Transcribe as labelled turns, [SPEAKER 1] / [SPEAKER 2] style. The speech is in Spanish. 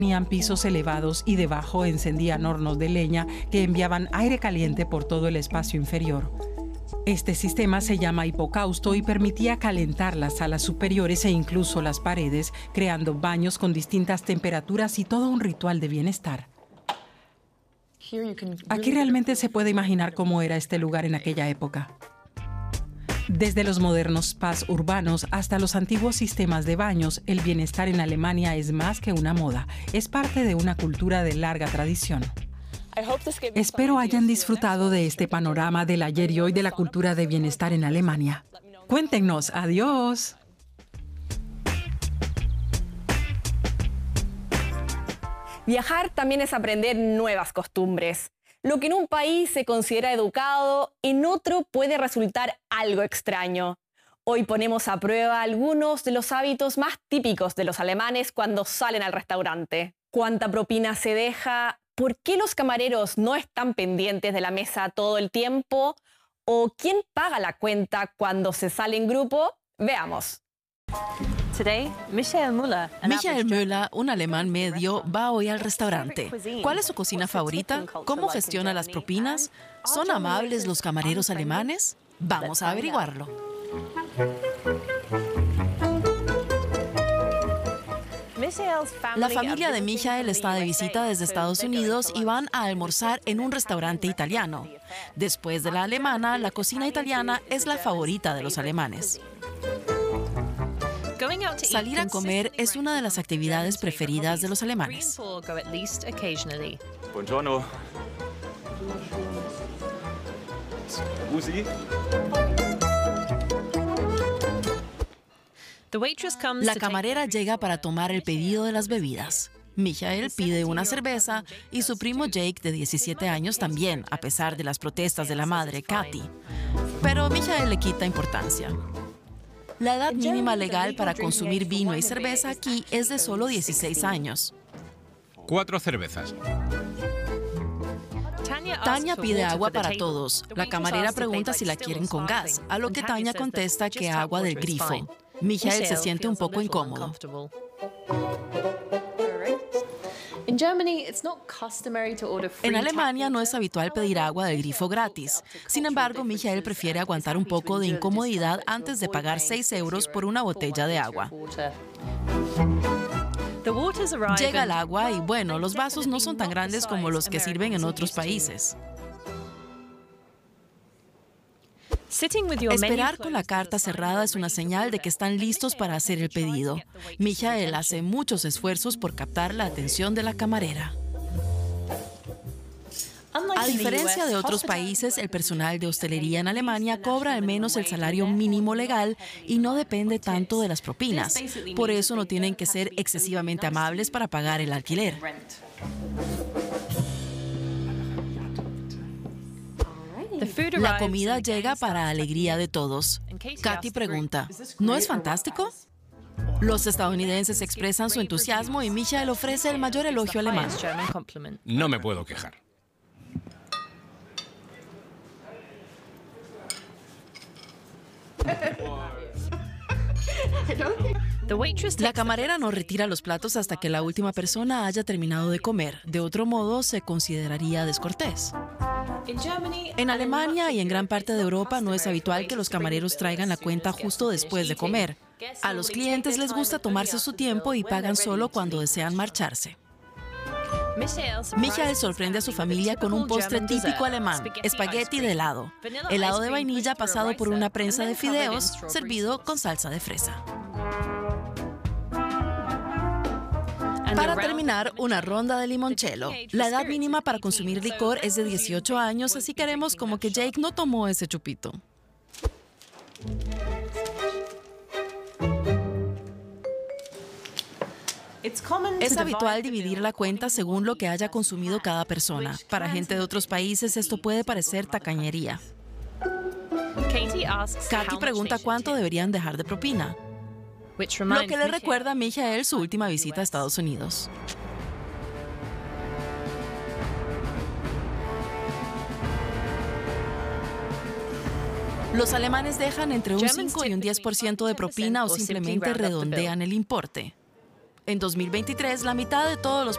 [SPEAKER 1] Tenían pisos elevados y debajo encendían hornos de leña que enviaban aire caliente por todo el espacio inferior. Este sistema se llama hipocausto y permitía calentar las salas superiores e incluso las paredes, creando baños con distintas temperaturas y todo un ritual de bienestar. Aquí realmente se puede imaginar cómo era este lugar en aquella época. Desde los modernos spas urbanos hasta los antiguos sistemas de baños, el bienestar en Alemania es más que una moda, es parte de una cultura de larga tradición. Espero hayan disfrutado de este panorama del ayer y hoy de la cultura de bienestar en Alemania. Cuéntenos, adiós.
[SPEAKER 2] Viajar también es aprender nuevas costumbres. Lo que en un país se considera educado, en otro puede resultar algo extraño. Hoy ponemos a prueba algunos de los hábitos más típicos de los alemanes cuando salen al restaurante. ¿Cuánta propina se deja? ¿Por qué los camareros no están pendientes de la mesa todo el tiempo? ¿O quién paga la cuenta cuando se sale en grupo? Veamos.
[SPEAKER 3] Michael Müller, un alemán medio, va hoy al restaurante. ¿Cuál es su cocina favorita? ¿Cómo gestiona las propinas? ¿Son amables los camareros alemanes? Vamos a averiguarlo. La familia de Michael está de visita desde Estados Unidos y van a almorzar en un restaurante italiano. Después de la alemana, la cocina italiana es la favorita de los alemanes. Salir a comer es una de las actividades preferidas de los alemanes.
[SPEAKER 4] Buongiorno. Scusi.
[SPEAKER 3] La camarera llega para tomar el pedido de las bebidas. Michael pide una cerveza y su primo Jake, de 17 años, también, a pesar de las protestas de la madre, Katy. Pero Michael le quita importancia. La edad mínima legal para consumir vino y cerveza aquí es de solo 16 años.
[SPEAKER 5] 4 cervezas.
[SPEAKER 3] Tania pide agua para todos. La camarera pregunta si la quieren con gas, a lo que Tania contesta que agua del grifo. Michael se siente un poco incómodo. En Alemania no es habitual pedir agua del grifo gratis. Sin embargo, Michael prefiere aguantar un poco de incomodidad antes de pagar 6 euros por una botella de agua. Llega el agua y bueno, los vasos no son tan grandes como los que sirven en otros países. Esperar con la carta cerrada es una señal de que están listos para hacer el pedido. Michael hace muchos esfuerzos por captar la atención de la camarera. A diferencia de otros países, el personal de hostelería en Alemania cobra al menos el salario mínimo legal y no depende tanto de las propinas. Por eso no tienen que ser excesivamente amables para pagar el alquiler. La comida llega para alegría de todos. Katy pregunta, ¿no es fantástico? Los estadounidenses expresan su entusiasmo y Michael ofrece el mayor elogio alemán.
[SPEAKER 5] No me puedo quejar.
[SPEAKER 3] La camarera no retira los platos hasta que la última persona haya terminado de comer. De otro modo, se consideraría descortés. En Alemania y en gran parte de Europa no es habitual que los camareros traigan la cuenta justo después de comer. A los clientes les gusta tomarse su tiempo y pagan solo cuando desean marcharse. Michael sorprende a su familia con un postre típico alemán, espagueti de helado. Helado de vainilla pasado por una prensa de fideos, servido con salsa de fresa. Para terminar, una ronda de limoncello. La edad mínima para consumir licor es de 18 años, así que haremos como que Jake no tomó ese chupito. Es habitual dividir la cuenta según lo que haya consumido cada persona. Para gente de otros países esto puede parecer tacañería. Katy pregunta cuánto deberían dejar de propina, lo que le recuerda a Michael su última visita a Estados Unidos. Los alemanes dejan entre un 5 y un 10% de propina o simplemente redondean el importe. En 2023, la mitad de todos los